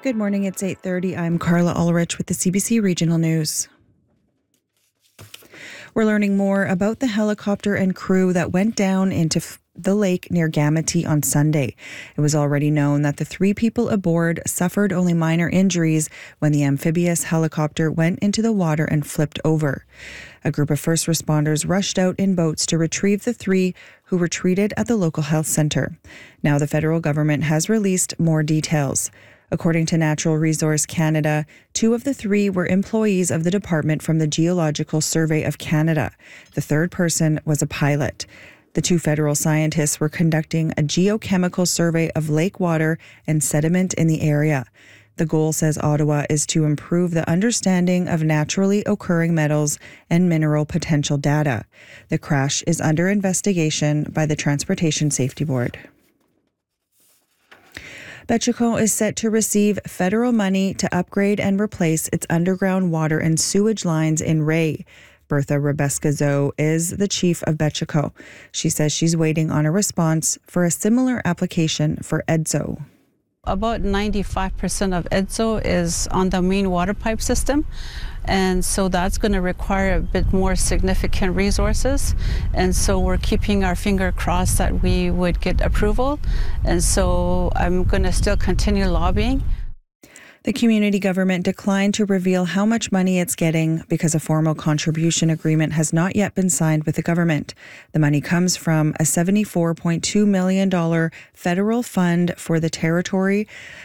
Good morning, it's 8:30. I'm Carla Ulrich with the CBC Regional News. We're learning more about the helicopter and crew that went down into the lake near Gamity on Sunday. It was already known that the 3 people aboard suffered only minor injuries when the amphibious helicopter went into the water and flipped over. A group of first responders rushed out in boats to retrieve the 3 who were treated at the local health centre. Now the federal government has released more details. According to Natural Resource Canada, 2 of the 3 were employees of the department from the Geological Survey of Canada. The third person was a pilot. The 2 federal scientists were conducting a geochemical survey of lake water and sediment in the area. The goal, says Ottawa, is to improve the understanding of naturally occurring metals and mineral potential data. The crash is under investigation by the Transportation Safety Board. Betchicon is set to receive federal money to upgrade and replace its underground water and sewage lines in Ray. Bertha Rebescazo is the chief of Betchicon. She says she's waiting on a response for a similar application for EDSO. About 95% of EDSO is on the main water pipe system, and so that's going to require a bit more significant resources, and so we're keeping our finger crossed that we would get approval, and so I'm going to still continue lobbying. The community government declined to reveal how much money it's getting because a formal contribution agreement has not yet been signed with the government. The money comes from a $74.2 million federal fund for the territory